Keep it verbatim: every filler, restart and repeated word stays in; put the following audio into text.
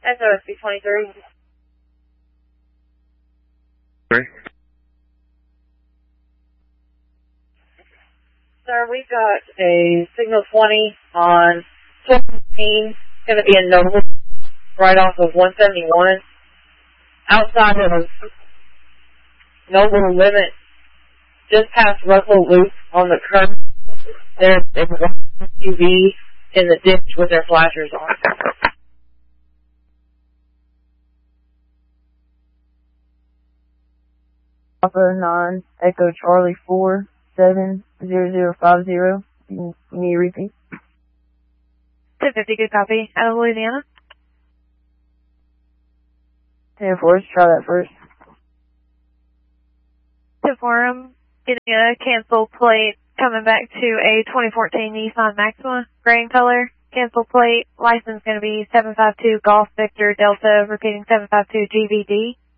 S O S B twenty-three. Three. Sir, we've got a signal twenty on seventeen. It's going to be in Noble, right off of one seventy-one. Outside of Noble limit, just past Russell Loop on the curb. There's a U V in the ditch with their flashers on. Alpha nine, Echo Charlie four, seven, zero zero five zero. You need to repeat? ten fifty, good copy. Out of Louisiana. ten four, let's try that first. ten four, I'm getting a cancel plate coming back to a twenty fourteen Nissan Maxima, gray in color. Cancel plate, license going to be seven five two Golf Victor Delta, repeating seven five two G V D.